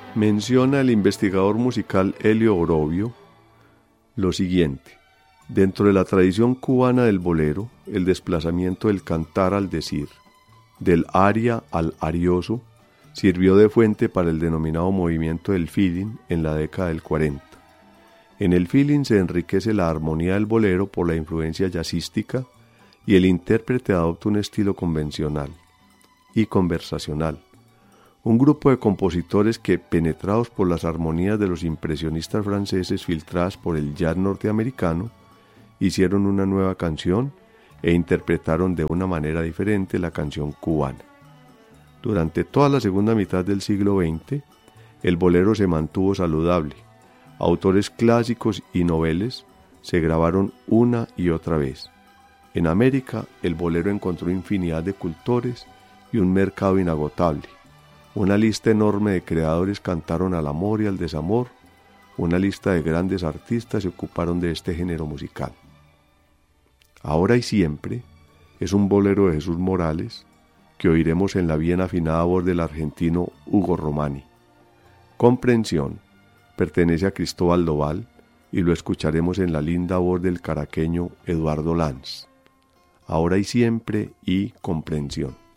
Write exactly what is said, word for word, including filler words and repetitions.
Menciona el investigador musical Helio Orovio lo siguiente: dentro de la tradición cubana del bolero, el desplazamiento del cantar al decir, del aria al arioso, sirvió de fuente para el denominado movimiento del feeling en la década del cuarenta. En el feeling se enriquece la armonía del bolero por la influencia jazzística y el intérprete adopta un estilo convencional y conversacional. Un grupo de compositores que, penetrados por las armonías de los impresionistas franceses filtradas por el jazz norteamericano, hicieron una nueva canción e interpretaron de una manera diferente la canción cubana. Durante toda la segunda mitad del siglo veinte, el bolero se mantuvo saludable. Autores clásicos y noveles se grabaron una y otra vez. En América, el bolero encontró infinidad de cultores y un mercado inagotable. Una lista enorme de creadores cantaron al amor y al desamor. Una lista de grandes artistas se ocuparon de este género musical. Ahora y siempre es un bolero de Jesús Morales que oiremos en la bien afinada voz del argentino Hugo Romani. Comprensión pertenece a Cristóbal Doval y lo escucharemos en la linda voz del caraqueño Eduardo Lanz. Ahora y siempre y comprensión.